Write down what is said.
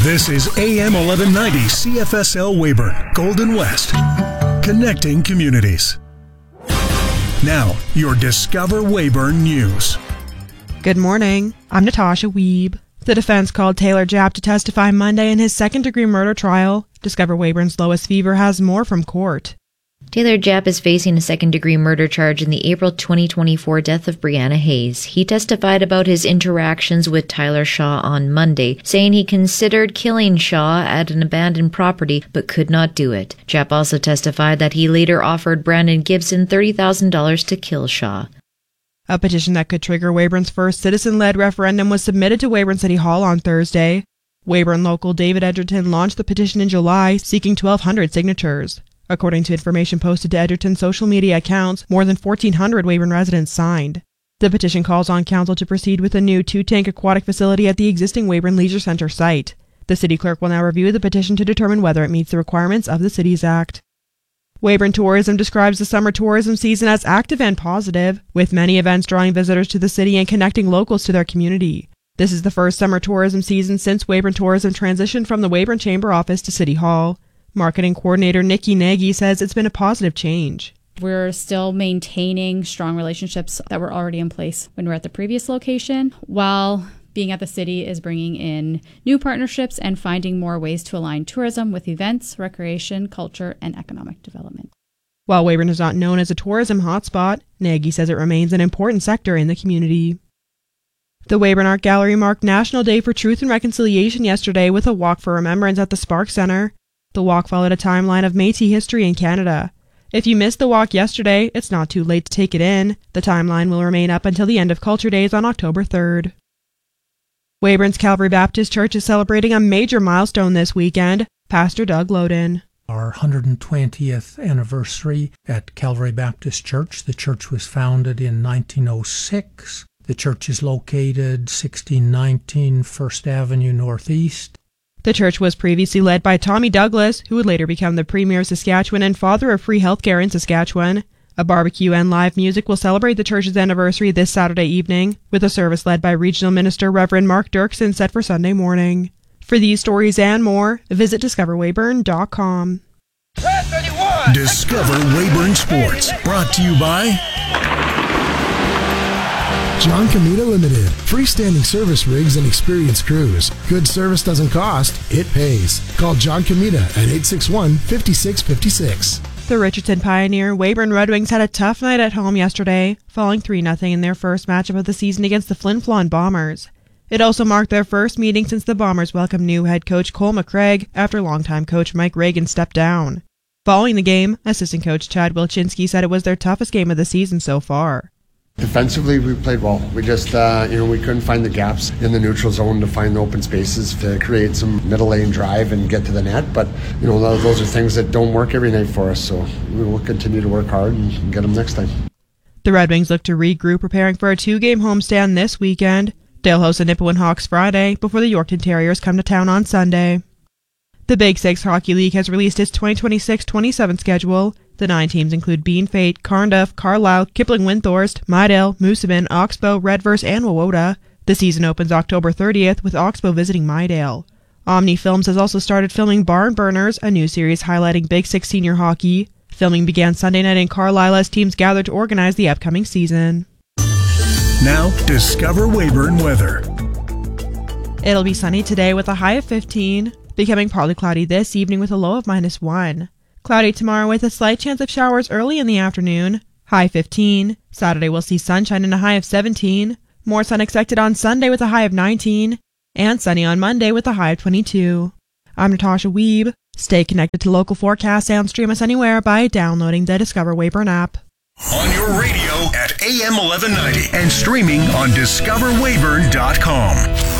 This is AM 1190 CFSL Weyburn, Golden West, connecting communities. Now, your Discover Weyburn News. Good morning. I'm Natasha Wiebe. The defense called Taylor Japp to testify Monday in his second-degree murder trial. Discover Weyburn's Lois Fever has more from court. Taylor Japp is facing a second-degree murder charge in the April 2024 death of Brianna Hayes. He testified about his interactions with Tyler Shaw on Monday, saying he considered killing Shaw at an abandoned property but could not do it. Japp also testified that he later offered Brandon Gibson $30,000 to kill Shaw. A petition that could trigger Weyburn's first citizen-led referendum was submitted to Weyburn City Hall on Thursday. Weyburn local David Edgerton launched the petition in July, seeking 1,200 signatures. According to information posted to Edgerton's social media accounts, more than 1,400 Weyburn residents signed. The petition calls on council to proceed with a new 2-tank aquatic facility at the existing Weyburn Leisure Center site. The city clerk will now review the petition to determine whether it meets the requirements of the Cities Act. Weyburn Tourism describes the summer tourism season as active and positive, with many events drawing visitors to the city and connecting locals to their community. This is the first summer tourism season since Weyburn Tourism transitioned from the Weyburn Chamber office to City Hall. Marketing coordinator Nikki Nagy says it's been a positive change. We're still maintaining strong relationships that were already in place when we were at the previous location, while being at the city is bringing in new partnerships and finding more ways to align tourism with events, recreation, culture, and economic development. While Weyburn is not known as a tourism hotspot, Nagy says it remains an important sector in the community. The Weyburn Art Gallery marked National Day for Truth and Reconciliation yesterday with a walk for remembrance at the Spark Centre. The walk followed a timeline of Métis history in Canada. If you missed the walk yesterday, it's not too late to take it in. The timeline will remain up until the end of Culture Days on October 3rd. Weyburn's Calvary Baptist Church is celebrating a major milestone this weekend. Pastor Doug Loden. Our 120th anniversary at Calvary Baptist Church. The church was founded in 1906. The church is located 1619 First Avenue Northeast. The church was previously led by Tommy Douglas, who would later become the Premier of Saskatchewan and father of free healthcare in Saskatchewan. A barbecue and live music will celebrate the church's anniversary this Saturday evening, with a service led by Regional Minister Reverend Mark Dirksen set for Sunday morning. For these stories and more, visit discoverweyburn.com. Discover Weyburn Sports, brought to you by John Comita Limited. Freestanding service rigs and experienced crews. Good service doesn't cost, it pays. Call John Comita at 861-5656. The Richardson Pioneer Weyburn Red Wings had a tough night at home yesterday, falling 3-0 in their first matchup of the season against the Flin Flon Bombers. It also marked their first meeting since the Bombers welcomed new head coach Cole McCraig after longtime coach Mike Reagan stepped down. Following the game, assistant coach Chad Wilczynski said it was their toughest game of the season so far. Defensively, we played well. We just, we couldn't find the gaps in the neutral zone to find the open spaces to create some middle lane drive and get to the net. But, those are things that don't work every night for us. So we will continue to work hard and get them next time. The Red Wings look to regroup, preparing for a 2-game homestand this weekend. They'll host the Nipawin Hawks Friday before the Yorkton Terriers come to town on Sunday. The Big Six Hockey League has released its 2026-27 schedule. The 9 teams include Bean Fate, Carnduff, Carlisle, Kipling-Windthorst, Mydale, Moosomin, Oxbow, Redverse, and Wawota. The season opens October 30th with Oxbow visiting Mydale. Omni Films has also started filming Barn Burners, a new series highlighting Big Six senior hockey. Filming began Sunday night in Carlisle as teams gathered to organize the upcoming season. Now, Discover Weyburn weather. It'll be sunny today with a high of 15, becoming partly cloudy this evening with a low of -1. Cloudy tomorrow with a slight chance of showers early in the afternoon, high 15. Saturday will see sunshine and a high of 17. More sun expected on Sunday with a high of 19. And sunny on Monday with a high of 22. I'm Natasha Wiebe. Stay connected to local forecasts and stream us anywhere by downloading the Discover Weyburn app. On your radio at AM 1190 and streaming on discoverweyburn.com.